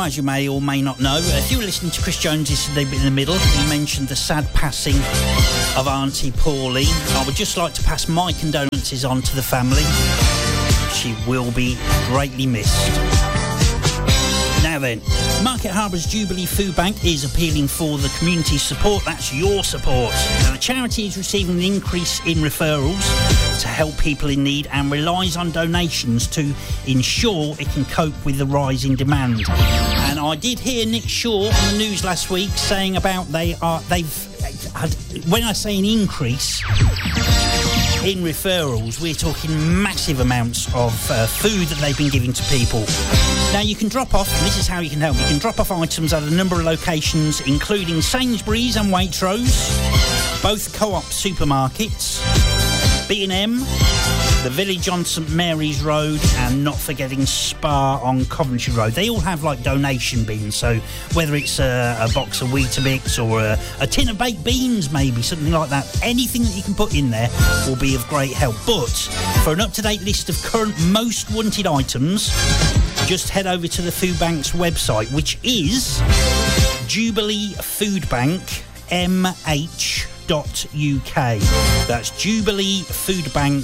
Now, as you may or may not know, if you were listening to Chris Jones yesterday in the middle, he mentioned the sad passing of Auntie Pauline. I would just like to pass my condolences on to the family. She will be greatly missed. Now then, Market Harbour's Jubilee Food Bank is appealing for the community's support. That's your support. Now, the charity is receiving an increase in referrals to help people in need and relies on donations to ensure it can cope with the rise in demand. And I did hear Nick Shaw on the news last week saying about they've had, when I say an increase in referrals, we're talking massive amounts of food that they've been giving to people. Now, you can drop off, and this is how you can help. You can drop off items at a number of locations, including Sainsbury's and Waitrose, both Co-op supermarkets, B&M, the Village on St Mary's Road, and not forgetting Spar on Coventry Road. They all have like donation bins, so whether it's a box of Weetabix or a tin of baked beans, maybe something like that, anything that you can put in there will be of great help. But for an up-to-date list of current most wanted items, just head over to the Food Bank's website, which is Jubilee Food Bank MH.UK. That's Jubilee Food Bank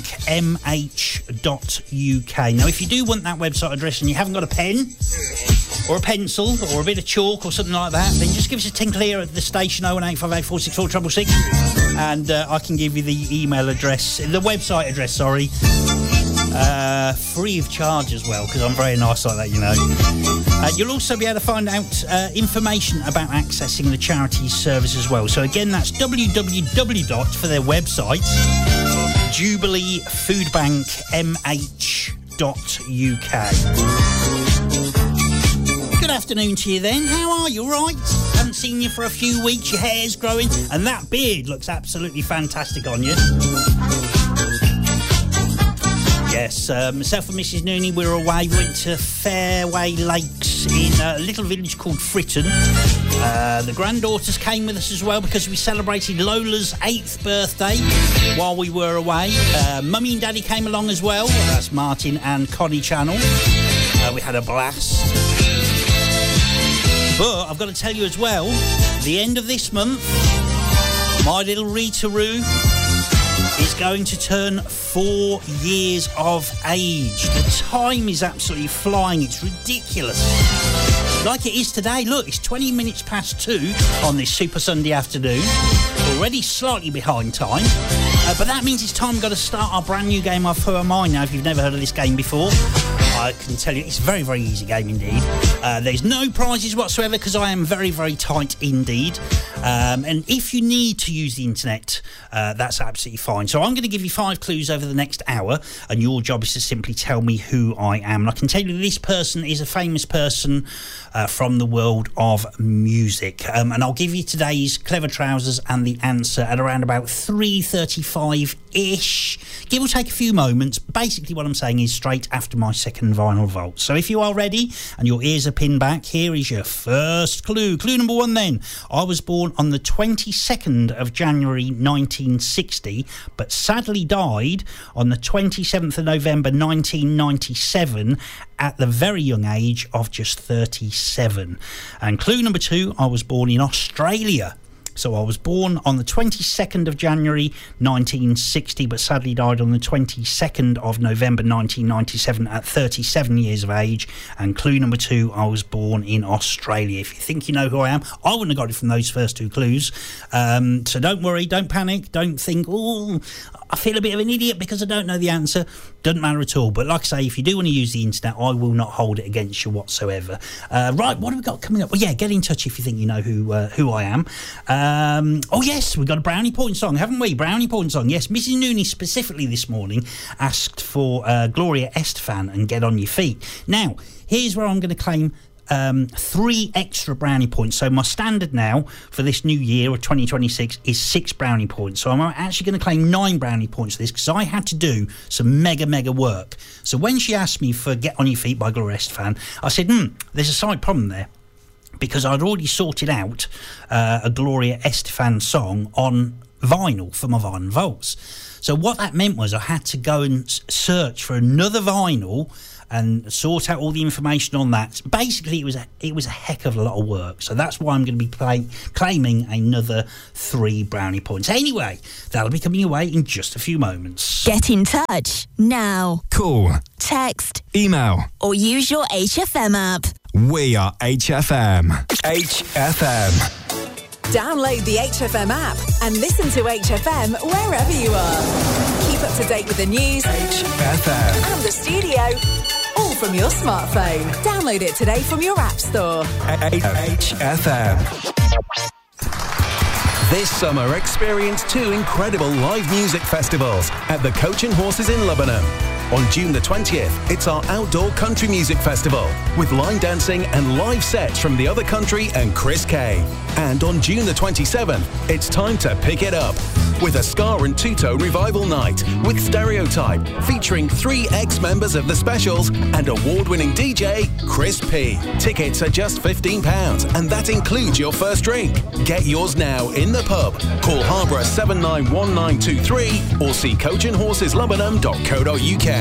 MH.UK. Now, if you do want that website address and you haven't got a pen or a pencil or a bit of chalk or something like that, then just give us a tinkle here at the station 01858 464 666 and I can give you the email address, the website address, sorry. Free of charge as well, because I'm very nice like that, you know. You'll also be able to find out information about accessing the charity's service as well. So again, that's www. for their website, Jubilee Food Bank MH.UK. Good afternoon to you then. How are you? All right? Haven't seen you for a few weeks. Your hair's growing and that beard looks absolutely fantastic on you. Yes, myself and Mrs Nooney, we were away. We went to Fairway Lakes in a little village called Fritton. The granddaughters came with us as well because we celebrated Lola's 8th birthday while we were away. Mummy and Daddy came along as well. That's Martin and Connie Channel. We had a blast. But I've got to tell you as well, the end of this month, my little Rita-Roo is going to turn 4 years of age. The time is absolutely flying. It's ridiculous. Like it is today. Look, it's 20 minutes past 2 on this Super Sunday afternoon. Already slightly behind time. But that means it's time we've got to start our brand new game of Who Am I Now. If you've never heard of this game before, I can tell you it's a very, very easy game indeed. There's no prizes whatsoever because I am very, very tight indeed. And if you need to use the internet, that's absolutely fine. So I'm going to give you 5 clues over the next hour, and your job is to simply tell me who I am. And I can tell you this person is a famous person from the world of music. And I'll give you today's Clever Trousers and the answer at around about 3:35-ish. Give or take a few moments. Basically what I'm saying is straight after my second vinyl vault. So if you are ready and your ears are pinned back, here is your first clue. Clue number 1 then. I was born on the 22nd of January 1960, but sadly died on the 27th of November 1997 at the very young age of just 37. And clue number 2, I was born in Australia. So I was born on the 22nd of January 1960, but sadly died on the 22nd of November 1997 at 37 years of age. And clue number 2, I was born in Australia. If you think you know who I am, I wouldn't have got it from those first 2 clues. So don't worry, don't panic, don't think, oh, I feel a bit of an idiot because I don't know the answer. Doesn't matter at all. But like I say, if you do want to use the internet, I will not hold it against you whatsoever. Right, what have we got coming up? Well, yeah, get in touch if you think you know who I am. Oh yes, we've got a brownie point song, haven't we? Brownie point song, yes. Mrs Nooney specifically this morning asked for Gloria Estefan and Get On Your Feet. Now, here's where I'm going to claim 3 extra brownie points. So my standard now for this new year of 2026 is 6 brownie points. So I'm actually going to claim 9 brownie points for this because I had to do some mega work. So when she asked me for Get On Your Feet by Gloria Estefan, I said, there's a slight problem there, because I'd already sorted out a Gloria Estefan song on vinyl for my vinyl vaults. So what that meant was I had to go and search for another vinyl and sort out all the information on that. Basically, it was a heck of a lot of work. So that's why I'm going to be claiming another 3 brownie points. Anyway, that'll be coming your way in just a few moments. Get in touch now. Call, text, email, or use your HFM app. We are HFM. HFM. Download the HFM app and listen to HFM wherever you are. Keep up to date with the news, HFM, and the studio, all from your smartphone. Download it today from your app store. HFM. This summer, experience 2 incredible live music festivals at the Coach and Horses in Lebanon. On June the 20th, it's our outdoor country music festival with line dancing and live sets from The Other Country and Chris Kay. And on June the 27th, it's time to pick it up with a ska and two-tone revival night with Stereotype featuring 3 ex-members of the Specials and award-winning DJ Chris P. Tickets are just £15 and that includes your first drink. Get yours now in the pub. Call Harborough 791923 or see coachandhorseslebanon.co.uk.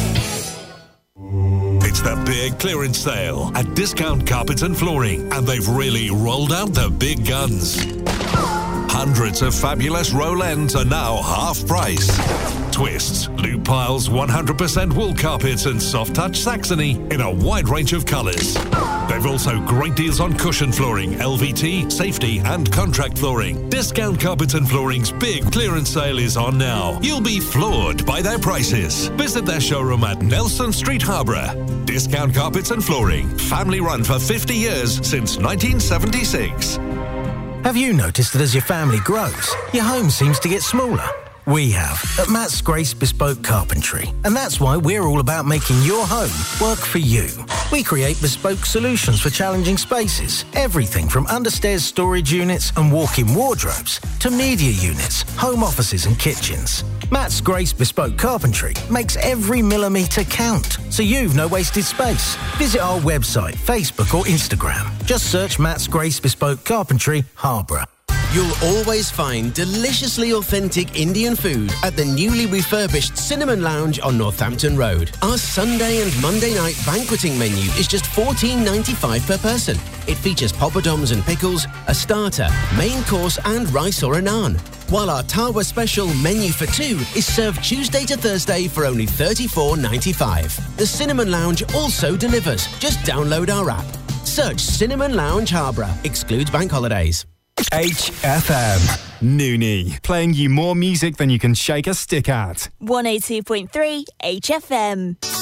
It's the big clearance sale at Discount Carpets and Flooring, and they've really rolled out the big guns. Hundreds of fabulous roll ends are now half price. Twists, loop piles, 100% wool carpets and soft touch Saxony in a wide range of colours. They've also great deals on cushion flooring, LVT, safety and contract flooring. Discount Carpets and Flooring's big clearance sale is on now. You'll be floored by their prices. Visit their showroom at Nelson Street, Harborough. Discount Carpets and Flooring. Family run for 50 years since 1976. Have you noticed that as your family grows, your home seems to get smaller? We have at Matt's Grace Bespoke Carpentry, and that's why we're all about making your home work for you. We create bespoke solutions for challenging spaces, everything from understairs storage units and walk-in wardrobes to media units, home offices and kitchens. Matt's Grace Bespoke Carpentry makes every millimetre count, so you've no wasted space. Visit our website, Facebook or Instagram. Just search Matt's Grace Bespoke Carpentry, Harborough. You'll always find deliciously authentic Indian food at the newly refurbished Cinnamon Lounge on Northampton Road. Our Sunday and Monday night banqueting menu is just $14.95 per person. It features poppadoms and pickles, a starter, main course and rice or a naan. While our Tawa special menu for 2 is served Tuesday to Thursday for only $34.95. The Cinnamon Lounge also delivers. Just download our app. Search Cinnamon Lounge Harborough. Excludes bank holidays. HFM. Noonie. Playing you more music than you can shake a stick at. 102.3 HFM.